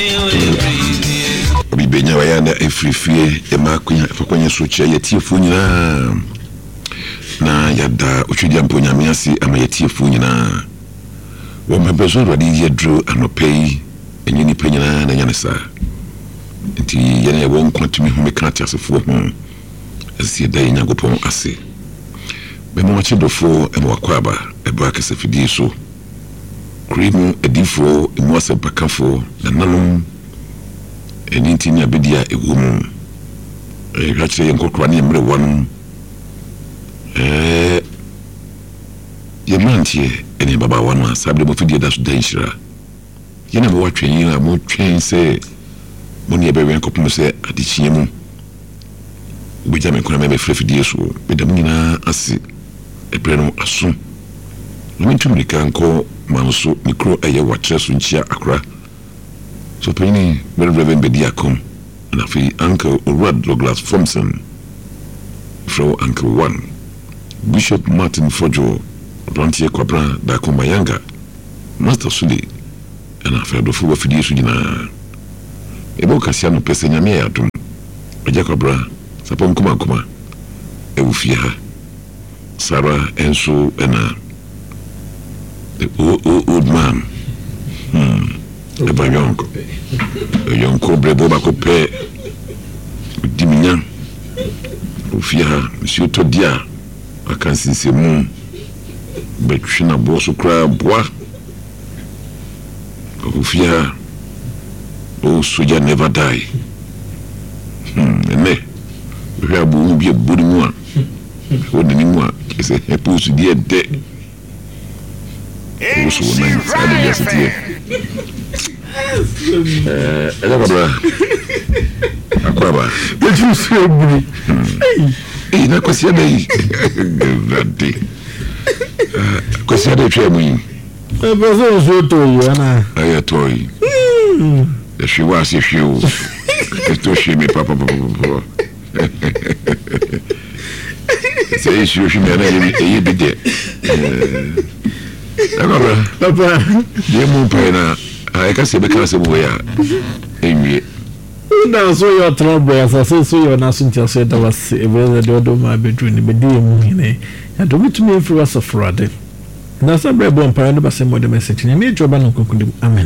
obi benya wa ya na efrifie e ma kwenye soche yetiefo nyina na yada otwedi amponya miasi ama yetiefo nyina wo mbebezo radi yedro anopei enyi ni penyina na nyanesa nti yene wo nkwatumi hu mekati asefo ho asi dai nyagopon ase be mo chidofo e mo akwaba e ba kesefidi so krimu edifo e mo asempakafo na nanom enti ni abedia ewom gachire yenkokwa ne mre wonu yemantie eni baba wonu asabre mo fidie da so danshira yena mo watwen yin mo twen se mo ne be wenkopum se adichie mu obeja me kona me frefidie so be dam nyina ase ebre no aso no ntumi kanko manso mikro eye watre so nchia akra so penny Reverend Bediakom and afi Uncle Rod Douglas Thompson from Uncle One Bishop Martin Fojo Blantier Kwabra Dako Mayanga Master Suli and afi do fuwa fidi sujina ebo kasiano pese nyame ya dum Oja Kwabra sapon kuma e ufia Sarah Enso ena the old man eba yonko brebo bako pe diminya ofia monsieur Todia akansinse mu betwina boso kra boa ofia o soja never die ene we abu bi bodi mu a o ni mu a ese eposu die de o so na sa de yasitie akwaba you so bri na kwesi dai grande kwesi dai twa mu yi bezo so to yi ana aya to yi the she was if you to she me papa say she me na yi bi de papa ye mu pa na I can say because of where now so your trouble as I say so your nasun just said that was a very do my bedroom in the and do it to me for us of fraud. Now some born parent but some other message and me job and conclude. Amen.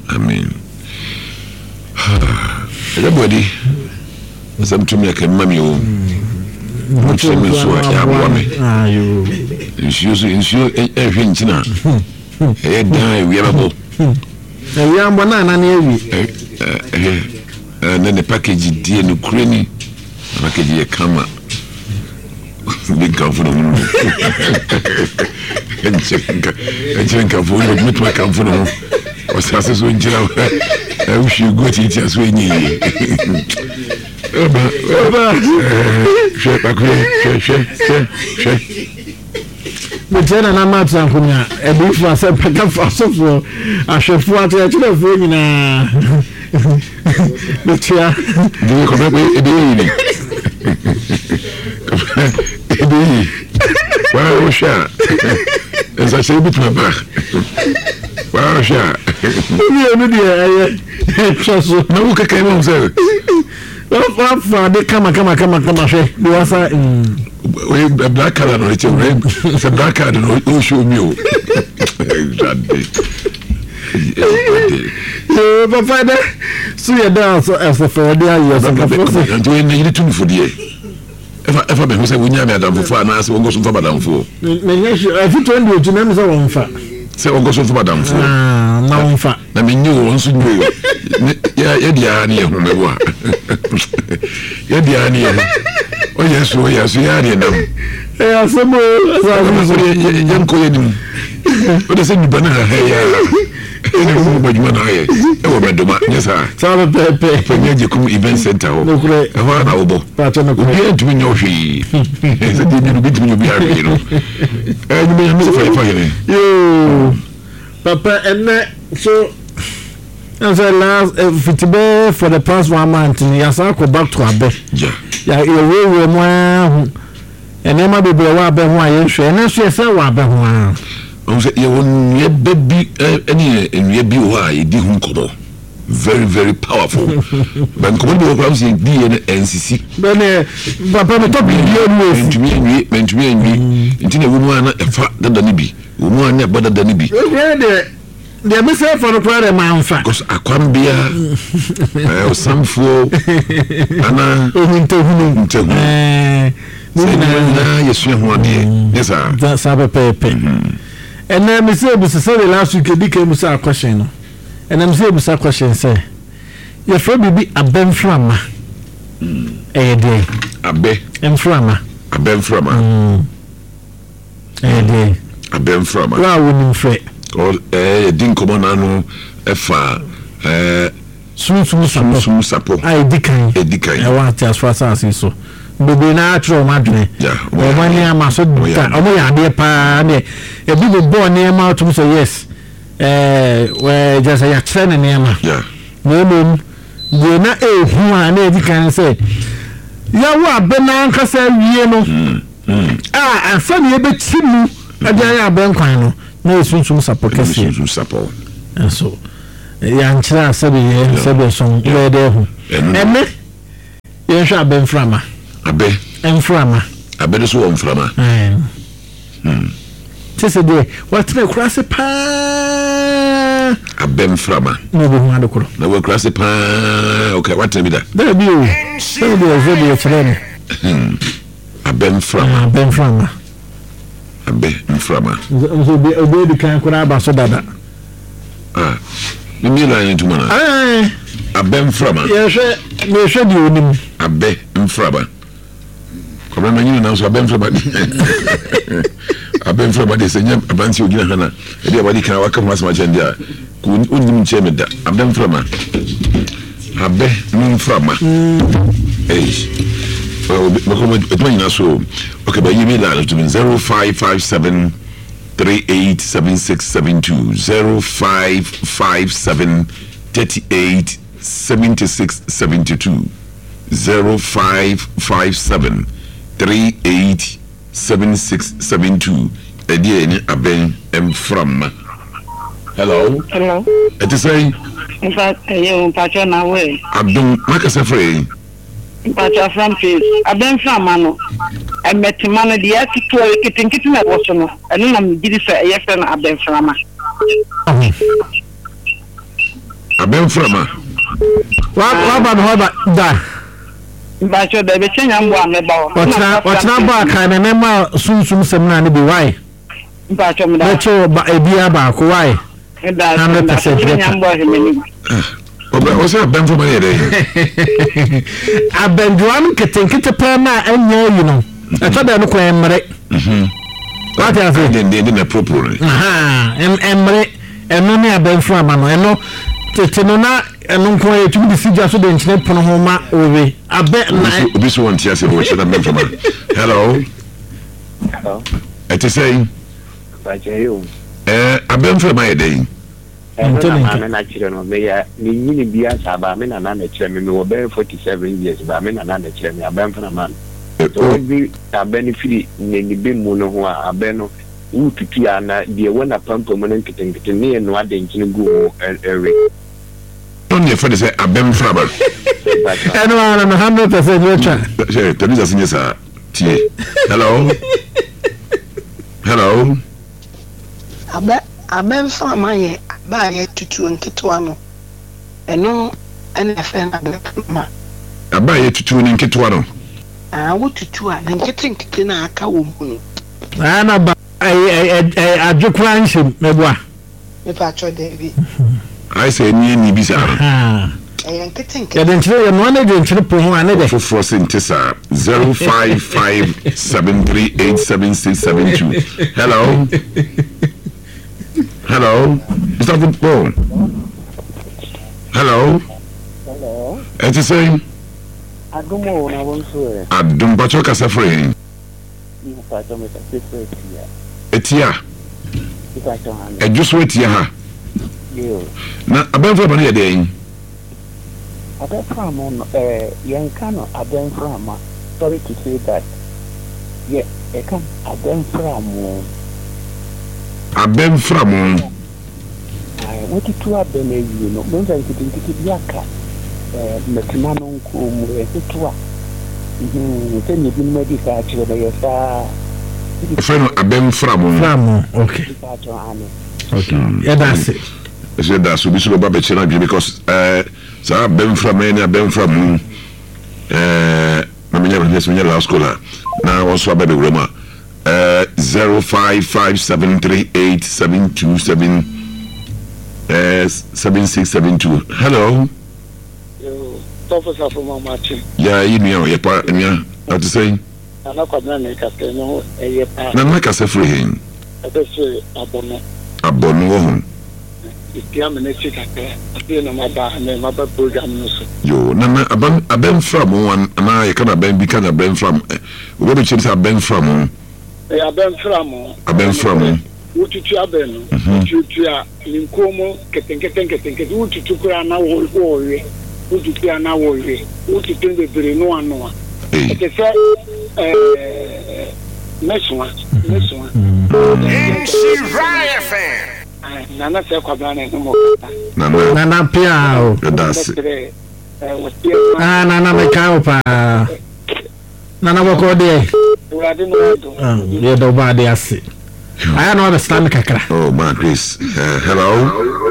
Everybody some to me I can mammy much so I you everything we have we are banana near and then the package dear no cranny package a camera big comfort and check for my comfort was so in jail. I wish you go to it as we need. Mutena na matsa kunya ebufu asepeka fasofo ahwefo atechele fo nyina metia de ko be edeyi edeyi wa osha esa se bitu ba wa osha ni de aye chaso na wo keke mo se wa de kama she de wasa we black card no it's a black card no show me papa de so you dance as a for the years and we need to for the ever be say we nya me adam for na say we go so for madam for me nya if you turn to me say won fa say we go so for madam for na won fa na me nyu won so nyu ya dia na ehun me bo ya dia na ehun o yes ya dia nam asemo yanko yenim o de se ni bana ha ya ene mo gbajuma na ye e wo bedoma nyesa sabe pepe penyeje kum event center ho e ho na obo obi entumi nyo hwi se de bi bitumi obi ari no ni me yamse fa yene yo papa enne so and so last fitibe for the past 1 month yasa go back to abe ya we mo enema bebe wa abe ho aye hwe ene so yesa wa abe ho on se ye won ye baby eni enye bi ho a ye di hu nkobo very very powerful but come on the come say be in NCC bene papa me top video no mentumi enwi ntina wo mu ana efa dada ni bi wo mu ana bada dada ni bi de me say for the prayer man fa because akwambia osamfo ana ohuntohunu na yesu ho ade yes sir that sabe pepe and then me say the last week e came say a question no and I'm say busa question say your friend be abemframa dey abemframa dey abemframa wa wonim fre or din komo na no efa sum sapo ai dikan e wa ti as far as so bebe na atro madwene o mani amaso duka o mo ya de pa ne e bi bo ne ma to so yes we just ya trene ne ma no de na ehu a na dikan say ya wa bena nkasa wie no afa ne be chimu adan ya ben kwan no na sum support kase support so ya nchira sabe so we de hu eme ye hwa ben frama enframa abe so enframa tese de what na kurase pa abemframa no be hu adekoro na we kurase pa okay what na be that there be o so de video chere abemframa so be kan kura ba so dada mi la ni tuma na abemframa ye hwe di onim abemframa Comme on a so abemframa de senya abansi ogina hana e dia wadi kan waka mas ma chandia ku onim cheme da abemframa so okay but you mean that to 0557 387672 0557 387672 0557 387672 Eddie Aben from hello it is saying in fact you patch na way Abdul Makasa free patch from face Aben from mano I met man the attitude kitin na was no and am did say yes na Aben from what about that Bacho de be chenya mbo ameba o. Whatna ba kan na ma sunsum semna ne bi why? Bacho mda. Bacho ba ebia ba ko why? Da chenya mbo hemeni. O se ben for money dey. Abenduan ketenkete pa na anya yi no. E to da no ko emre. What you say? They na properly. Emre eno ne abenfu ama no eno tete no na eno ko e tumi disija so de nchine pono ho ma owe abe na obi so won tia se wo cheda men from hello it is saying bajayo aben from my day na na chire no me ya ni nyini bia saba me na na chire me wo be 47 years ba me na na chire me aben from man so bi aben firi ni be mu no ho aben no ututu ya na de wona pampo mo nkitenkite ne no ade nchine gu ewe on your friend say abem fraba eno ana no 100% wecha say tell us sinyesa tie hello abem frama ye ba ye tutu nkitwa no eno ene fe na ma aba ye tutu nkitwa no wo tutu a nkite na aka wo mu ana ba adwekura nhyem meboa me pa cho David I say ni bisa ya den chire no na de chire po ho ane de for sintesa 0557387672 hello is that the phone hello it is saying adumo na wonso adum bacho kasa free ni pa to me ta etia pa to han ejuso etia ha na abenfra ba ne dey abenfra mo no yenka no abenfra ma sorry to say that can abenfra mo what to abɛn awie no mo nsa nkiti bi aka mɛtena no nkurom ɛtoto a sɛ ne bi no di ka akyerɛ bɛyɛ saa friend abɛmframo okay yeah that's it ɛsɛ da so bi so ba bɛkyerɛ na dwe because saa abɛmframo ne abɛmframo na menya last scholar na also abɛbɛwura mu 05573872 7672 hello Officer from Martin. Yeah, you know, your partner. How to say? I'm not going to make a no, a part. No, make us a free him. I just say, Abono. If you am an exit, I feel no matter, and then my program. Yo, Nana, a ben from one, and I can a ben become a ben from. What did you say? A ben from? A ben from. A ben from. What you have been? You are in Como, getting, what you took around now, warrior. What you are now worried, what you think the no one. It is next one. Nana said, Nana Piao, Nana Mekaupa, Nana Wokode, nobody I see. I don't understand Kakra. Oh, my Chris. Hello.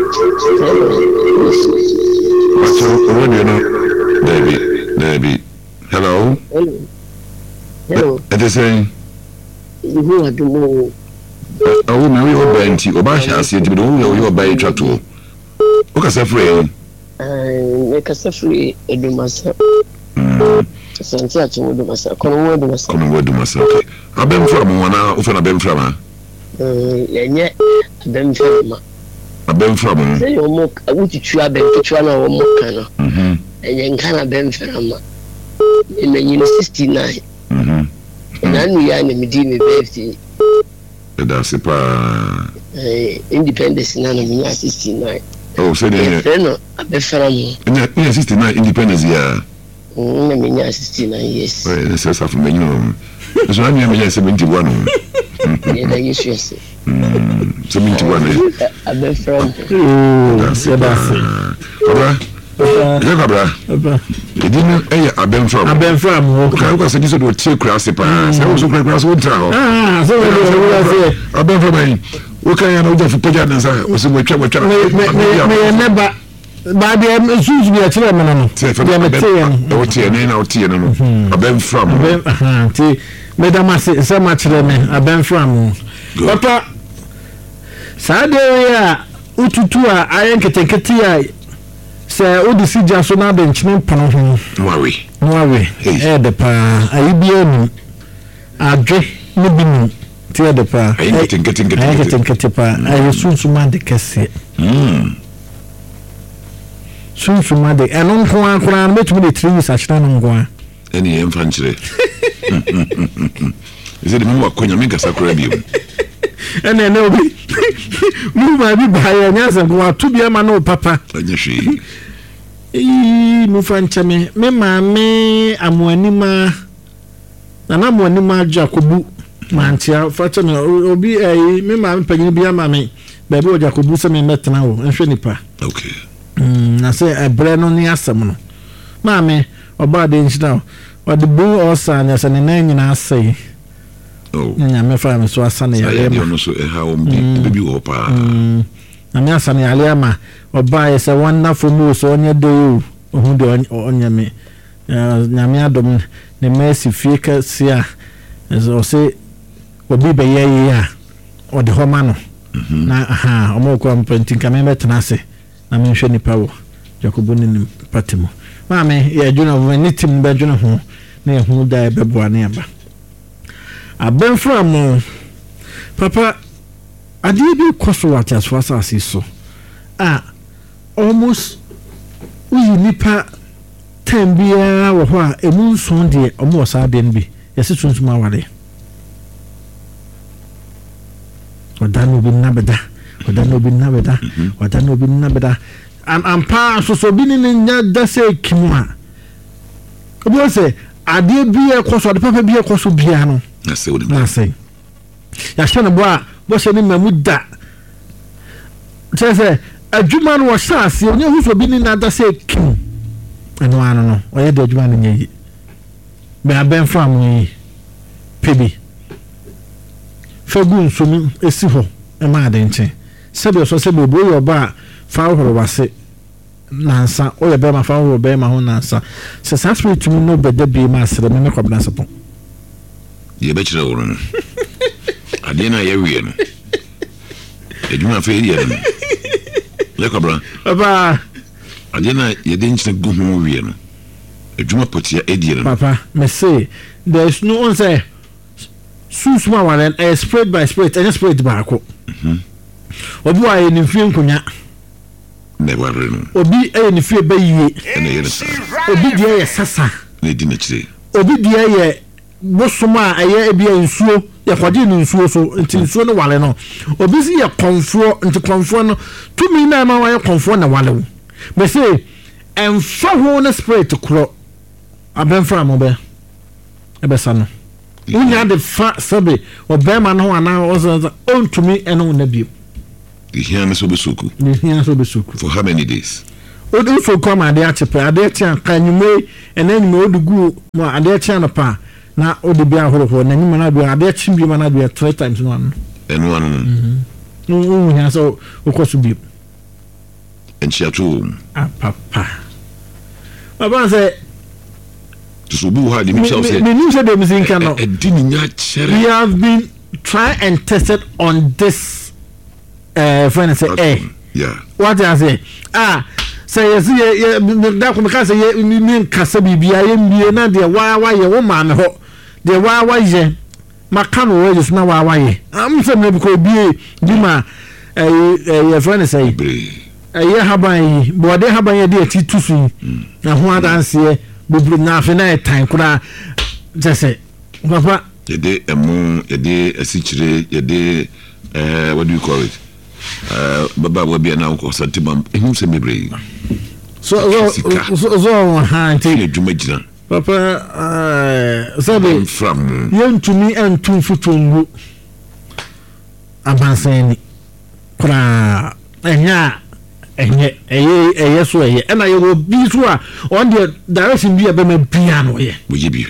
David. Hello. Hello. At the same. You are the more. Oh, we were buying tea. Obasha said, "You were buying tractor." What is a free? Make us a free Edumasa. Santia to Edumasa. Come on, Edumasa. I've been from one hour, often I've been from. And yet, I've been from. I've been from. Say your mock, I would you have been to one or more kind and then can have been from in the year 69. And then we are in the Medina birthday. That's a independence in the 69. Oh, say no, I've been from 69 independence, yeah. I mean, 69 years. Well, this is half a million. So I'm 71. Yeah, you should say. 71. I've been from. That's it. It didn't. I've been from. Okay, so this is two crassy pass. I was okay, crass one town. I've been from. Okay, I know for pajamas. I was in which I never. But I'm to be a chairman. I've been from. Madam, I say so much. I've been from. Papa, Saturday, Ututua, I ain't getting Katia. Say, oh, the Sija so now bench no pan. Worry. The pa, I be a drink, maybe tear the pa. I getting Katipa. I will soon to man the cassette. Soon to man the and on Kwan, met me 3 years. I stand on Gwan. Any infantry. Is it the moment when you make a sacrarium? And then no be move my be by and yes, and go to be a man, no papa. Mufanchame, me mammy, I'm Wanima, and I'm Wanima Jacobu, Mantia, Fatame, or be a me mammy, Penny be a mammy, baby Jacobu, some met now, and Shenipa. Okay. I say, I bred on the assam. Mammy, or bad inch now, or the bull or son, as an name I say. Oh, I'm a family, so I son, I don't know how baby or pa. I'm not Sunny Aliama, or buy us a wonderful moose on your do, who do on your me. Namiadum, the mercy fika, sia, as I say, will be by ya, or the homano. Now, or more competent, can I met Nase? I mean, Shani Power, Jacobun Patimo. Mammy, yeah, you know, when it's in bedroom home, near who died Bebuan nearby. I've been from Papa. I did be coswatch as far as I saw. Almost we nipa 10 beer or what a moon soon dear almost I didn't be. Yes, it's soon to my wadi. Or that will be nabeda, or that will be nabeda, or that will be nabeda. And I'm pa so being in that say Kimwa. Come on, say, I did be a cost or the papa be a cost of piano. I say, what I say. Yashana boa, what's your name with that? Say, adwuma no wɔhyɛ onye hu so bi ni nada sɛ kim ɛno ano no ɔyɛ de adwuma no nyɛ yi me abɛn from yi pebi fagu nsumi esi hɔ ɛma ade nkyɛn sɛbi ɔsɔ sɛbi obo yɛ ɔba fa horo wase nansa oyɛ bɛɛ ma fa horo bɛɛ ma ho nansa sɛ saa spirit mu no bɛda bi ma asere me kɔbena sapɔ yɛ bɛkyerɛ wo no adeɛ na yɛ wie no adwuma fa yɛ no lɛ kɔbra papa adeɛ na yɛde nkyerɛ gu ho wie no adwuma potia edie no papa me say there is no one say susuma walen spread by spread any spread baako obi wa yɛ ne fie nkonya never no obi yɛ ne fie bayie ɛna yɛ sa obi deɛ yɛ sasa ne di na kyerɛ obi deɛ yɛ bosoma ɛyɛ ebi nsuo yɛ kwagye ne nsuo so nti nsuo no wale no obi si yɛ konfo nti konfo no tumi na ma wa yɛ konfo na wale wo me say emfa ho na spirit kro abenfra mo be ebesa no unya de fa sabe obema no ana ontumi eno na bio the here so be soku for how many days odu so come ade achepe ade tia kanyume enanyume odugu mo ade tia no pa na odi bia horo na nyuma na bia ade chimbi ma na bia 3 times no ano eno ano no unya so okoso bio enchiatu papa baba say tusubu ha di misha say we have been try and tested on this friend say yeah what I say say yes da ko ka say mi kasa bibia ye mbie na de wa ye wo ma me ho de wa ye maka no we just na wa ye am say me ko bie di ma friend say ɛyɛ haban yi bɔde haban yɛ de ati tusu na ho adanse bubru na afi na etan kura jese papa yɛde emu yɛde asikyire yɛde what do you call it baba wa bia na ko santima ehum se mebre so ha nti adwuma gyina papa sabe from yɛntumi antum futongu abansani kura enya ɛyɛ so ɛyɛ ɛna yɛ wɔ bi so a on the direction bi abɛma bia no yɛ wo yɛ bi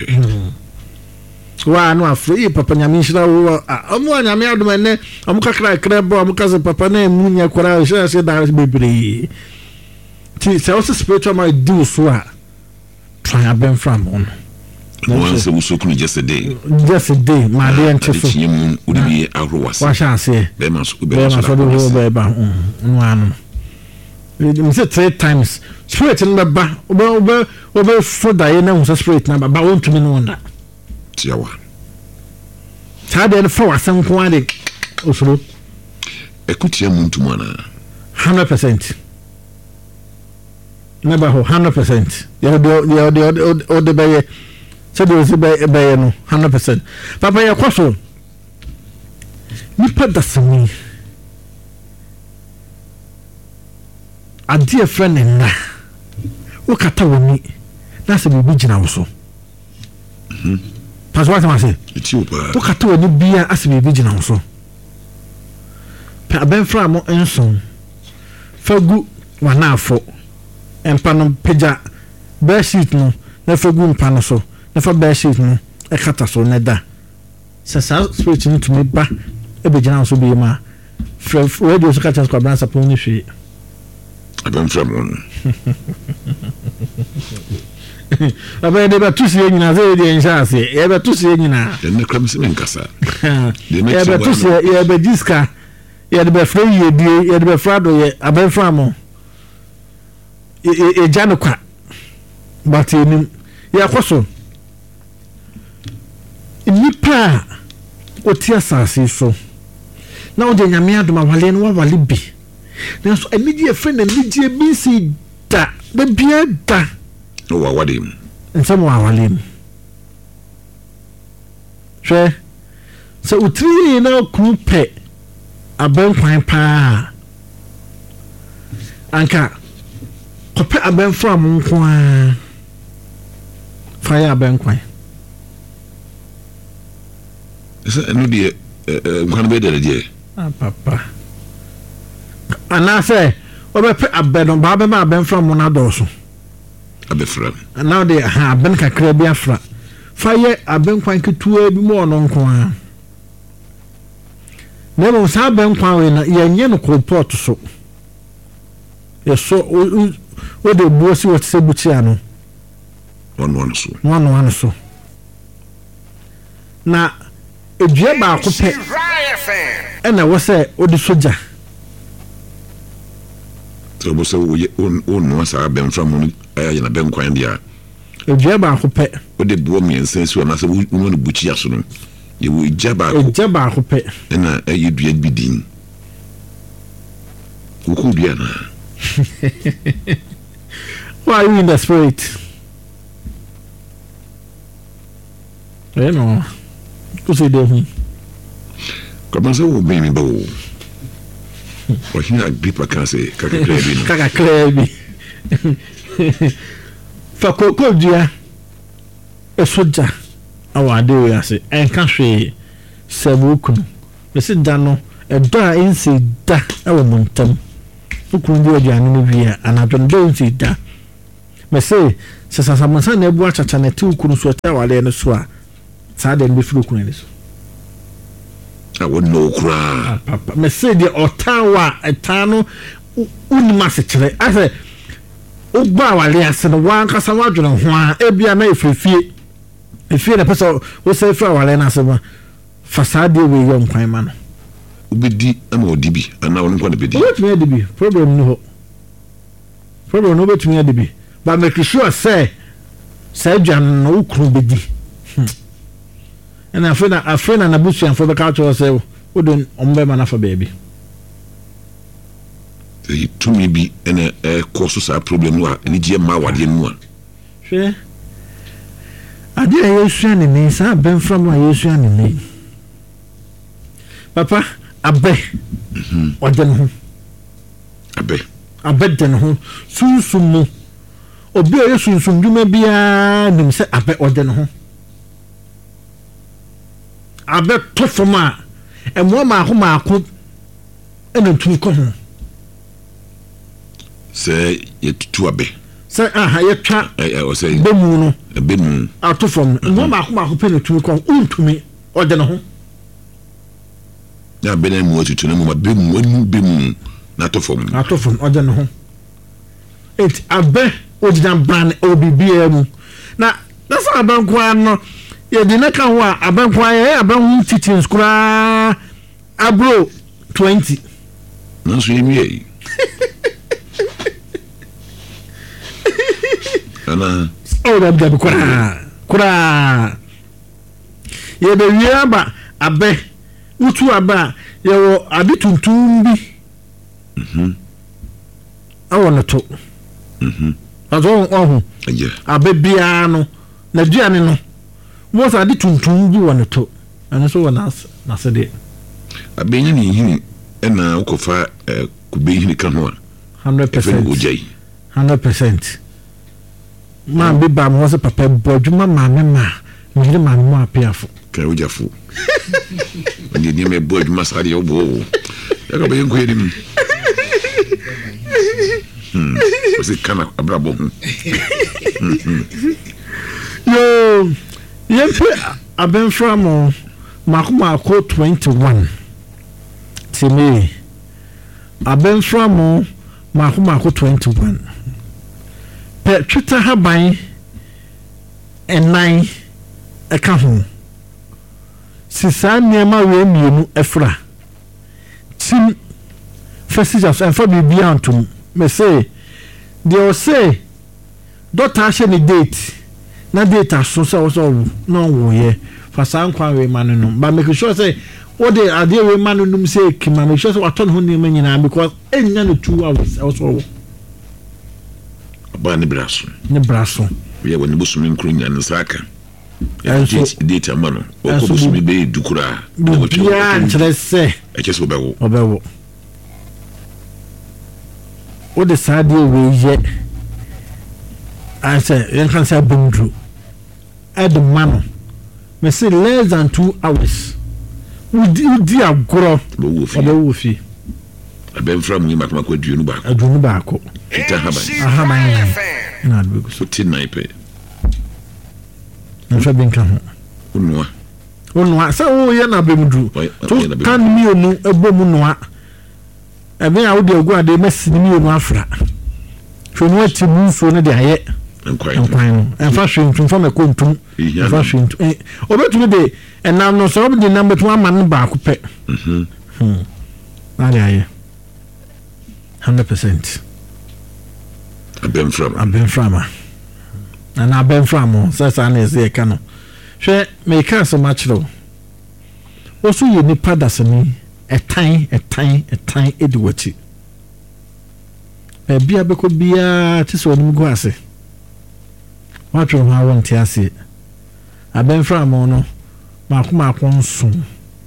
wa no afre papa nyame nhyira wo ɔmo nyame adom ɛnɛ ɔmo kakra kra bɔ ɔmo kase papa na emu nya kora hyɛ direction bebree ti sɛ ɔsɛ spiritual my do so a try abɛn from on no se usokunu just a day ma de ente so chinyemu odibi ahro wa sha ase be ma so do ho ba no anu we say 3 times spirit no ba obe so da ye na hu spirit na ba won tumi no na tiawa ta de for wasan ko ade osoro ekutia muntu mana 100% never 100% ya de be so do se be no 100% papa ya kwaso nipa dasami ade friend na wo kata woni na se bi gina wo so pas what am I say wo kata woni bia ase bi gina wo so pa ben fra mo enson fagu wanafo empa no peja bear sheet no na fagu empa no so na fa bear sheet no e kata so na da sa spirit no to me ba e be gina wo so bi ma radio so kata so abran sapon ni hwe abem from one aba de ba tusi nyina ze de nshase e ba tusi nyina ne kram se menkasa e ba tusi e ba diska e de ba fra ye die e de ba fra do ye abem from e janu kwa but enim ya kwaso nipa otia sase so na o de nyame adoma wale no wale bi na so immediate friend immediate bi si da be bia da no wa wadim nsam wa walim hwe so utri na kupe abankwan pa anka kope abanfra mo nko a fire abankwan esa enu de nkwan be de papa ana say obepe abedo ba be ma ben from na doso abefra now they ha ben kakra bi afra faye aben kwan ketua bi mo no nko a na mo sa ben kwan we na yenye no report so yeso o de buosi what se butia no one so na edue ba ko pe ena wo se odi soja so bo se o no sa ben from ya na ben kwan dia edue ba ko pe odi buo miensen so na se wo no buchi aso no ye wo ejaba ko pe ena edue bidin wo ko bia na why are you in the spirit? No. Who say that? Comment ça vous bien beau? What you like people can say kaka klebi no. Kaka klebi. Fa koko dia. E soja. Awa de we ase. En kan hwe sebukunu. Me se da no e do a ensi da e wo montam. Ukun di aduane no bia anadon do ensi da. Me se sasamansa na ebu achacha na ti ukunu so ta wale no so a sa de be furu kunu ni so. I would know cry. Papa, me say the Ottawa etano unima se kire. I say ogba wale ase no wan kasa wadwene ho a ebia na efrefie. Efie na pesa wo say fra wale na ase ma fasade we yom kwan ma no. Obedi ama odibi ana won kwa na bedi. What me dibi problem no ho. Problem no bet me dibi. But make sure say jan no ukru bedi. And afena na busu and for the culture say we don't ombe na for baby. They to me be in a cause a problem wa ni je ma wade mu a. Hwe. Ade Yesu ani ni sa ben from Yesu ani ni. Papa abe. Oden ho. Abe den ho. Sunsumu. Obi o Yesu dwuma bia nim se abe oden ho. Abe to foma emo ma ko ena tun ko ho se ye tutu abe se ye twa o se bemu no bemu ato fom emo ma ko pe na tun ko untumi ode no ho ya bena mu tutu na mu ma bemu na to fom ode no ho it abe odidan ban obibia mu na sa aban kwa no ye de na kan ho a aban kwa ye aban teaching skura abro 20 no so yemi ana o da kura ye be wi ba abe utu aba ye wo abi tuntum bi awon to azo ohun abe bia no na duane no mo sa di tuntum bi won to ana so wona na se de abenyi ni hini na ukofa kube hini kan ho 100% 100% ma be ba mo se papa bodwuma ma me ma ngire ma mo apiafo kan ojafo ani ni me bodwuma sa de obo ya ka be nko yedim o se kana abrabo yo yempe aben from makuma ko 21 timi aben from makuma ko 21 pe twita haban ennan eka ho sisa niema we mienu efra tim fesijas en for bibia antum me say they will say doctor actually date na data so no wo ye fa san kwa we manu no but make sure say what they are there we manu no say kima make sure say waton ho ni nyina because enya no 2 hours also ba ne braso we woni busumi nkrunya no saka ya data manu o ko busumi be dukura ya interesse e keso bewo o de sade we ye I say you can say bundru at the man me say less than 2 hours we di agoro for the wofi abɛmfra mu makoma ko aduonu baako kita haban na do so tin nine pe nfa benka ho onua sa o ye na bemdu to kan mi onu ebom noa ebe a wo de agu ade masini mi onu afra so no ati mu so ne de aye nkwan no enfa hwentum fa mekontum enfa hwentum obetumi de enam no so de number 2 ama ne baako pe aye 100% abemframa na abemframa sasa na eze ka no hwe me ka so machro oso ye nipa dasani etan ediwati bia beko bia ti so nim go ase watro ha won ti ase abemframa no makoma konsun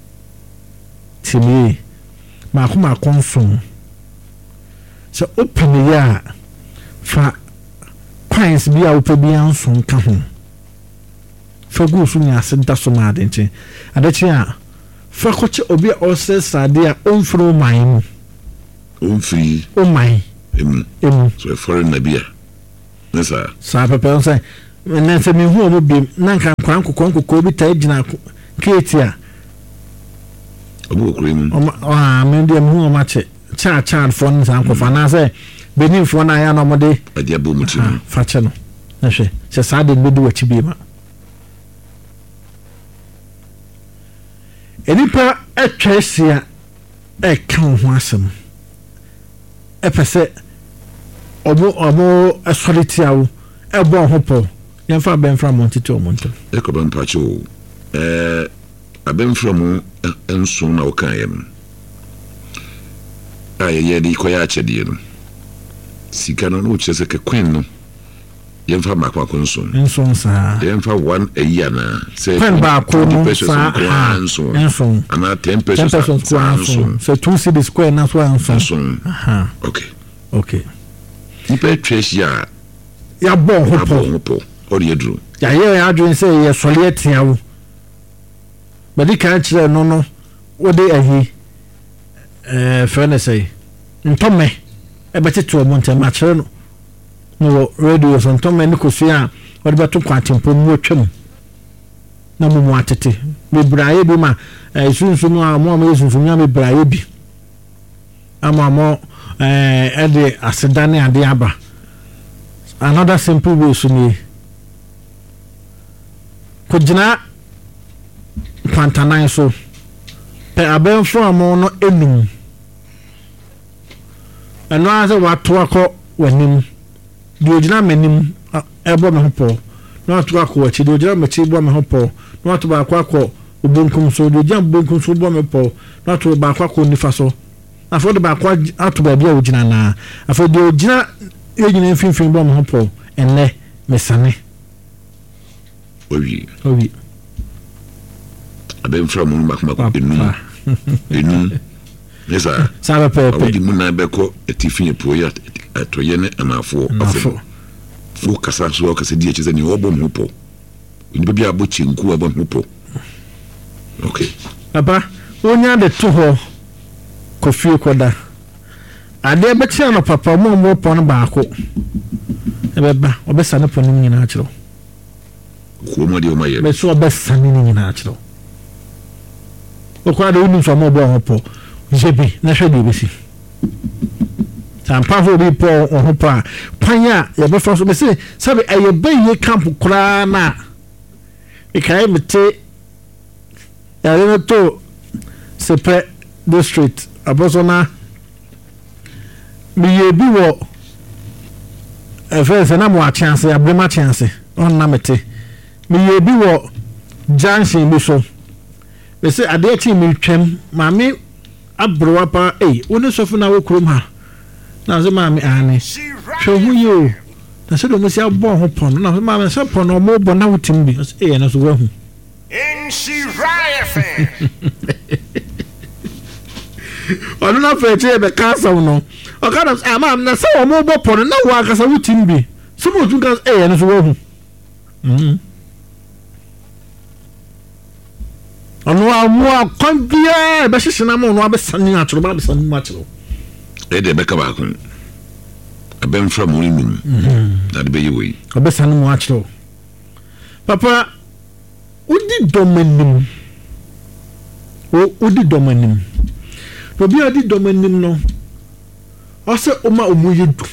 timi makoma konsun so open ya fa kwans bia ope bia nson ka ho fa go so nya se da so ma de nche adachi a fa koche obi ose sade a onfro man onfri o man so foreign nabia nesa sa papa say na se me hu omo bi na nkan kwan kokon bi ta gina keti a obo okrim me ndi me hu o ma che cha fon san ko fa na say benin fo na ya no mode adia bo muti fa che no na hwe se sade be do wachi bi ma enipa etwesia kan ho asem epese obo asolitia ebo ho po yemfa benfra montito monto ekoban pacho abenfra mu enso na okan yem aye di koya achede no sika no chese ke kwen no yemfa makwa konso enso sa yemfa 1 a year na say kwen ba ko no sa enso ana 10 pesos so 2 cedis square na so enso aha okay ni pe treasure ya bon hopo ori edru ya adwen say ye sole atiawo badi kan kire no wode ahi fene say ntome ebeteto monte ma kire no radio so ntome ni kofia wode beto kwatempo mu atwam na mu atete me braye bi ma sunsumu mo sunsumu ya me braye bi ama ede asedane ade aba another simple way so ni kujina pantanan so pe abenfo amo no enum eno ase wato akọ wanim di ogina manim ebo me hopo no wato akọ wachi di ogina machi bo me hopo no wato ba akọ obonkum so di ogina bonkum so bo me po no wato ba akọ nifa so afọ de ba akọ ato ba bia ogina na afọ di ogina yegina mfimfim bo me hopo enne mesane owi abemfra mu makoma enu nesa sabe pepe odi mu na beko etifin poya atoye ne anafo afo fo kasa so kasa di echize ni obo mhupo ni bia abo chenku abo mhupo okay papa onya de to ho kofi koda ade betia no papa mo pon baako ebeba obesa ne pon nyina akiro ko mo de o maye be so obesa ne nyina akiro okwa de unu so mo bo hopo jebi na hwede besi tampa ho bi po hopo a panya ye be fa so be se sabe aye baye camp kura na e kai mete ya le to sepe district abosona mi ye bi wo efe se na mo a chance abrema chance on na mete mi ye bi wo junction bi so be se ade ti mi twem maami abrowa pa woni sofu na wo krom ha na so maami ane hwe hu yo na se do mo si abo ho pon na maami se pon no mo bo na wutim bi na so wahu in Shiraya onu na fe che be kasa no o ka na maami na se wo mo bo pon na wo akasa wutim bi so mo tun ka na so wahu onu amu akwambia be hihina mo no abesani atoro ba besani ma atoro de beka ba ko abem from only that be you way obesa no watch lo papa udi domanim udi domanim no bi odi domanim no ose oma omuyedu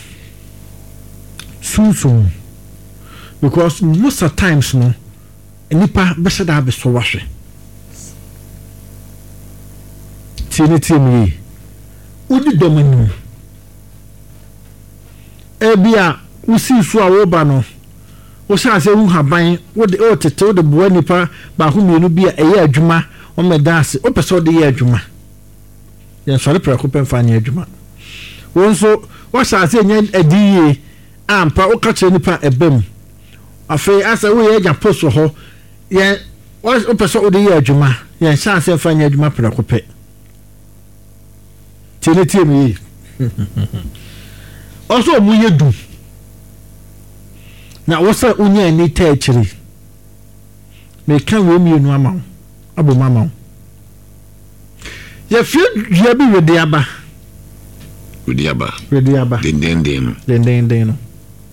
sunsun because most of times no nipa bese da be so wahwe tini udi domanim ebia usi su awoba no wo sha se hu haban wo de o tete wo de bo nipa ba hu mienu bia eye adwuma o medase o pese o de ye adwuma ya sori preko pemfa nya adwuma wo so wo sha se nya adiye ampa o ka che nipa ebem afi asa wo ye ja poso ho ye o pese o de ye adwuma ya sha se fa nya adwuma preko pe tini also mu yedu na wasa unya ni tachiri me kan we mienu ama abo mama ya fi ya bi wedi aba den no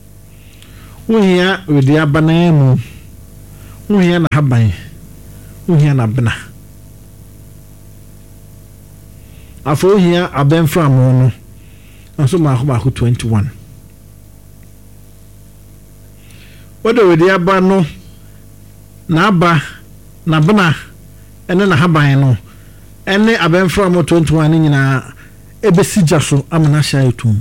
unya wedi aba na mu unya na haban unya na bena afo unya aben from no aso ma 21 odo wedi aba no na aba na bena ene na haban no ene aben from 21 nyina ebesi jaso amana shaitum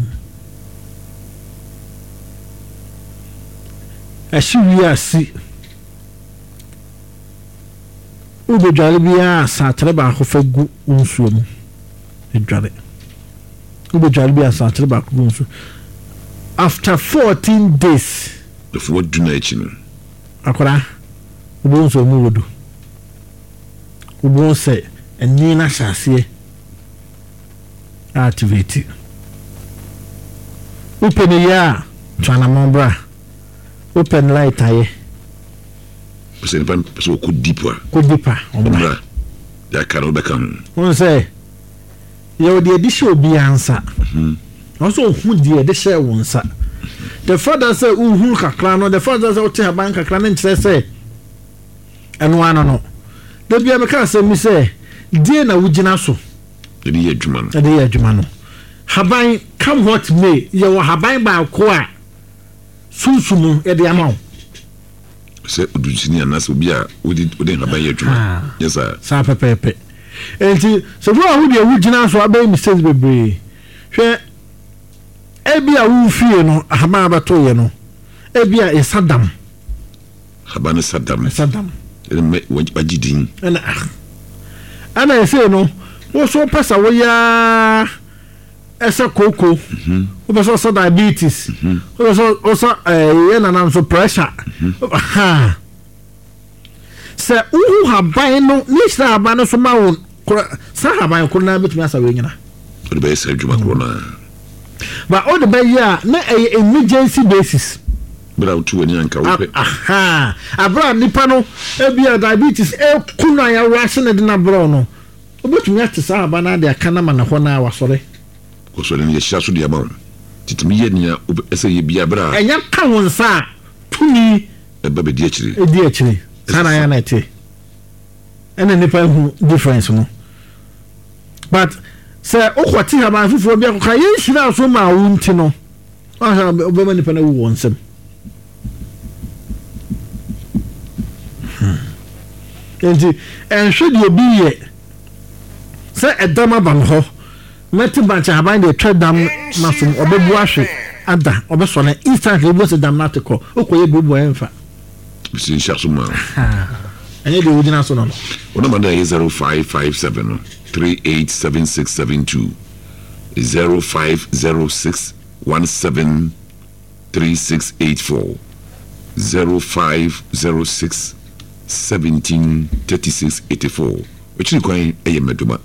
ashiwi asi ubo dwale bia satre ba khofagu unsuom edwale ubo dwale bia satre ba khofagu unsu after 14 days the four do na chino akora ubo unsu mu wodu ubo se eni na shase activate open ya twana mombra open light aye person pan so ko deeper ombra ya karo be kan won say you the edition obi ansa also hu the edition wonsa the father say hu kakra no the father say o te ban kakra no ntire say eno ano no da bia me ka say mi say die na wugina so ede ye adwuma no haban come what may ye wo haban ba ko a sunsumu ede amaw se udujini anas obi a odi haban ye adwuma yes sir sa pepepe enti so wo hu de wugina so abai mistakes bebre hwe ebi a wu fie no haban abato ye no ebi a esadam haban sadam ede me wajidin ana ese no wo so pesa wo ya esa koko wo so so diabetes wo so ye na nam so pressure ha se u haban no ni sha haban no so ma wo sa haban ko na betumi asa we nyina o de be se adwuma ko na ba o de be ya na emergency basis bra utu wani anka wo pe aha abra nipa no e bia diabetes e kuna ya rush na de na bro no obetumi ate sa aba na de aka na ma na ho na wasore ko so ne ye shaso de aba titimi ye nia ese ye bia bra enya ka won sa tumi e ba be di akiri sana ya na te ene nipa hu difference no but say okwati ha ma fufu bia ko ka ye hira so ma wu nti no aha obema nipa na wu wonsem enti enhwe de obi ye se edama ban ho meti bancha haban de tredam na so obebu ahwe ada obeso na instantly bo se dam na teko okoye bubu enfa bisi shaso ma anye de wudina so no ona manda 0557 387672 0506 173684 0506 173684 which kwan eye meduma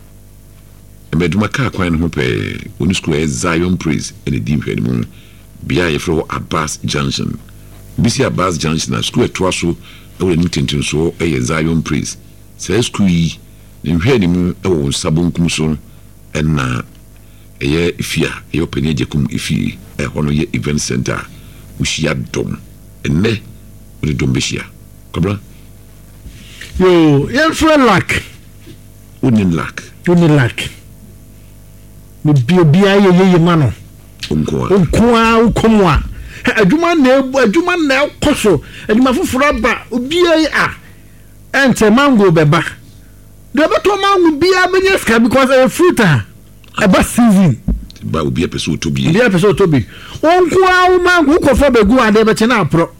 ka kwan ho pe oni school e Zion Praise and di hwani mu bia ye fro Abbas Junction bisi Abbas Junction na school to aso e we ntintin so eye Zion Praise say school yi ni hwani mu e wo sabonkum so na ɛyɛ ifia ɛyɛ openya jekum ifi ɛhɔ no yɛ event center ushia dom enne uri dom beshia kobra yo yɛmfrɛ lak unin lak bibia yɛ ma no onkoa ukomwa adwuma na ɛkɔso adwuma foforo aba obia a ente mango beba de beto mango bia benye ska because a fruit aba season ba obia pese otobi onkoa mango ukofo begu ade be na apro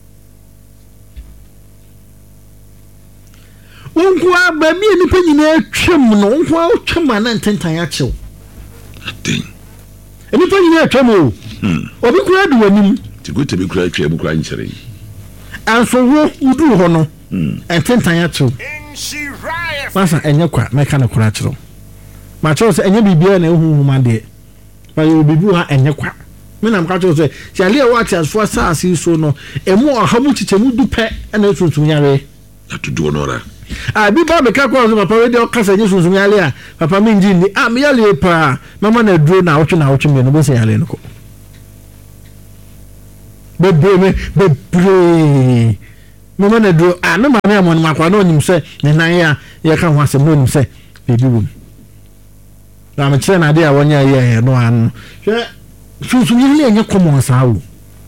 onkoa ba mi ni panyina atwam no onkoa otwam na ntentan ya kyew aten eni panyina atwam o obi kura du anim tigutte bi kura atwa bu kura nkyere anso wo udu ho no ntentan ya kyew masa enye kwa meka na kura kyew ma kyew se enye bibia na ehuhuma de ba yo bibu ha enye kwa me na mka kyew se yale wa tiasfo saasi so no emu ohamu chichemu dupe na tuntun yare atudo nora bi ba me ka kwa so papa we de okasa nye sunsun yale a papa me nji ni me yale pa mama na duro na otwe me no bo se yale no ko bebe mama na duro no ma me amon makwa no nim se ne nan ya ye ka ho asem no nim se bebi wom na me kire na de a wonya ye no an hwe sunsun yale enye common sa wo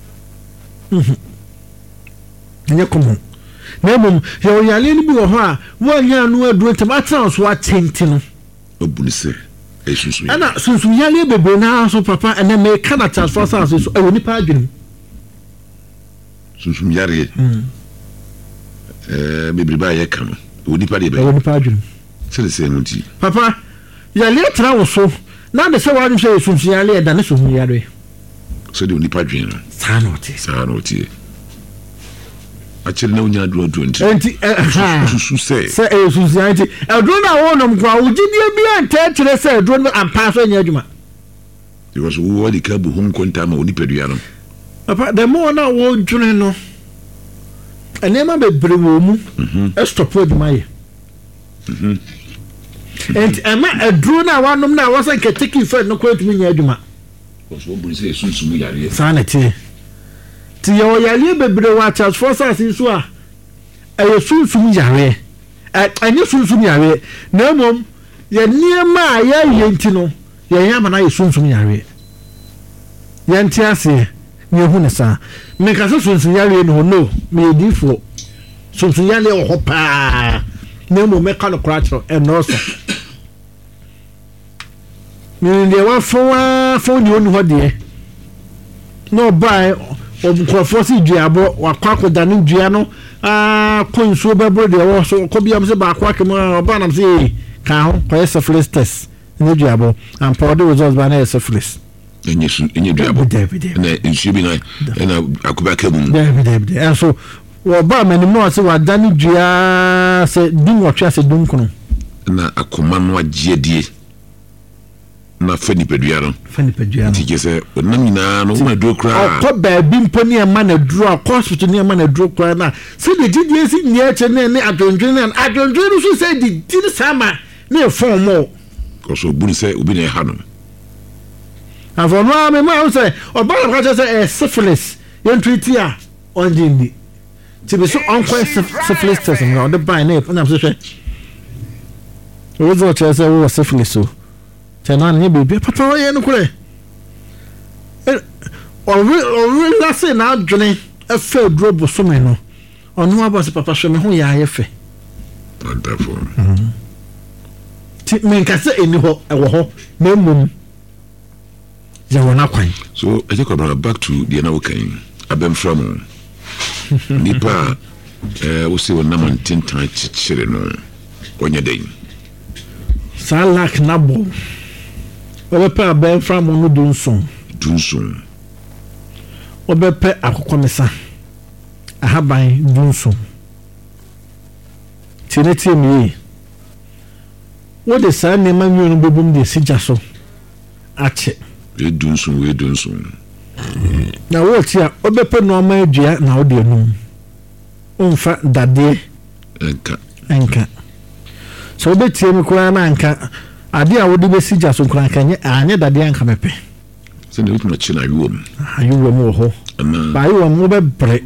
enye common na mum yo yale ni bi wo ho a wonya no aduro tematra so atenti no obunise esusu ana sunsun yale bebe na so papa ene me kana transfer so e woni pa adwene sunsun yare bebe ba ye kama woni pa de be woni pa adwene se nti papa yale tra wo so na de se wa nim se sunsun yale da ne sunsun yare so de woni pa adwene sa no ti achele na unya aduro nti susu se susu nti aduro na wo no mkwa ugidie bia ntaachire se aduro no ampa so nya adwuma because wo wadi ka bu hum konta ma oni pedua no papa the more na wo dwune no enema bebre wo mu stop adwuma ye and ama aduro na wanom na wasa keteki fe no kwatumi nya adwuma because wo buri se susu mu yare sanete ti yo yale bebre wa charge for sase so a ayo sunsum yare anye sunsum yare na mom ye niema ya yenti no ye yama na ye sunsum yare yenti ase nye hu ne sa me ka sunsum yare no me difo sunsum yare o hopa na mom me ka no kratro e no so me de wa fo ni onu ho de no buy obukofo si duabo wakwa dane dua no konsuo bebro de wo so ko biam se ba kwa kemo oba nam se ka ho ko syphilis test ne duabo and for the results ba na syphilis enye duabo na nsuo bi na akuba kemu David and so wo ba mani mo se wa dane dua se dum otwa se dum kono na akoma no agiedie na fani pedua no tike se onam nyina no ma duro kra ko ba bi mponi e ma na duro hospital ni e ma na duro kra na se de gidie si nia che ne adwondwen so se di sama na form mo ko so buni se obi na ha no avonu me ma say oba na ka say syphilis yen treat ya on di ti be so onko syphilis test no the buy na na so hwe result say wo syphilis so tena nye bebe papa ye no kure o la se na adwene afa duro bosome no onu aba se papa hwe me ho ya ye fe wonderful ti men ka se eni ho ewo ho na mum ya wona kwan so I take back to the now kan abem from nipa wo se wona man tintan chichire no onya den salak nabo obepe abem from no dunson obepe akokomesa ahaban dunson tineti mi wo de sa ne manyu no bebum de sija so ache we dunson na wo tia obepe no ma adua na wo de anum onfa dade enka so obetie mi kura na anka ade a wode besi gya so nkran kanye anye dade anka mepe se ne wutuma chi na yuom wo ho ba yuom wo bebre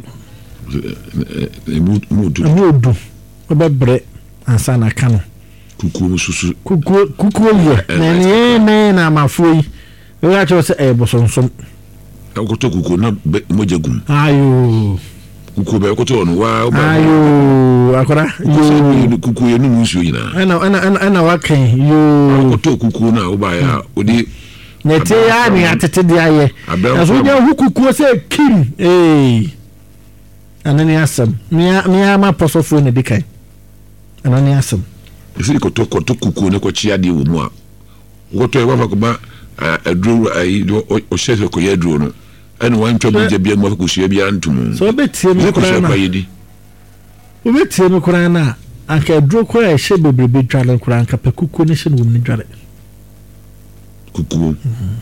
mudu wo bebre ansa na kano kuku susu kuku ye ne na mafoi we ga cho se bosonsom akoto kuku na mojagum ayo kuku be akoto no wa ayo akora kuku ye no musu yina ana wakan yo akoto kuku na wo ba ya odi nete ya ni atete dia ye aso dia kuku se kim anani asam mia ma posofo ne dikai anani asam ifiri koto kuku ne ko chia di wo mu a woto e wa fa ko ba aduro ai o shefe ko yaduro no ene wan twa buje bia mu ko hia bia ntum so betie me kura na anka aduro ko e hye bebrebe dwale kura anka pa kuku ne hye no ni dwale kuku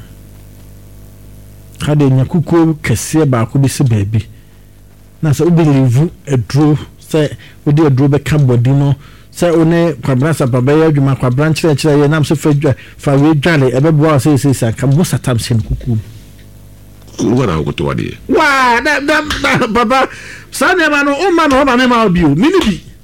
hade nya kuku kese ba ko bi se baabi na so ubelivu aduro se odi aduro be ka body no se one kwabrasa baba ya adwuma kwabran kire ye nam so fa we dwale ebebo se ka mo satam se kuku wala ko to wadi wa da baba sane ma no o ma no ba me ma bio mini bi